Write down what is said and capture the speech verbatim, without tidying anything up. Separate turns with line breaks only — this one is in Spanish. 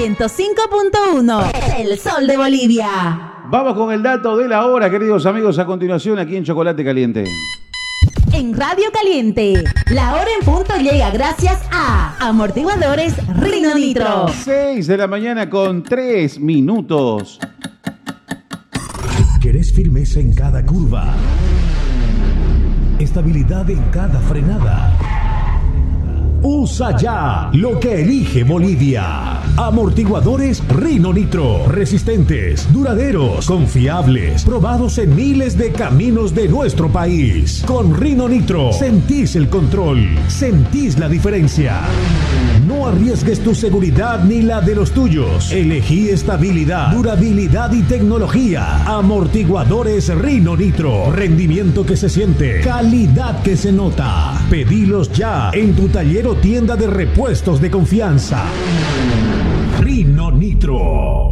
ciento cinco punto uno. El Sol de Bolivia.
Vamos con el dato de la hora, queridos amigos, a continuación aquí en Chocolate Caliente.
En Radio Caliente, la hora en punto llega gracias a Amortiguadores Rino Nitro.
seis de la mañana con tres minutos.
¿Querés firmeza en cada curva? Estabilidad en cada frenada. Usa ya lo que elige Bolivia. Amortiguadores Rino Nitro. Resistentes, duraderos, confiables, probados en miles de caminos de nuestro país. Con Rino Nitro sentís el control, sentís la diferencia. No arriesgues tu seguridad ni la de los tuyos. Elegí estabilidad, durabilidad y tecnología. Amortiguadores Rino Nitro. Rendimiento que se siente, calidad que se nota. Pedilos ya en tu taller o tienda de repuestos de confianza. Rino Nitro.